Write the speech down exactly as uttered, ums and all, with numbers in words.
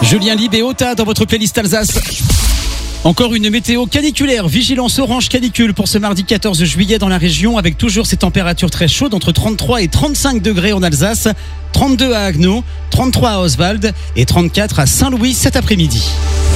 Julien Lib et Ota dans votre playlist Alsace. Encore une météo caniculaire, vigilance orange canicule pour ce mardi quatorze juillet dans la région, avec toujours ces températures très chaudes entre trente-trois et trente-cinq degrés en Alsace, trente-deux à Haguenau, trente-trois à Oswald et trente-quatre à Saint-Louis cet après-midi.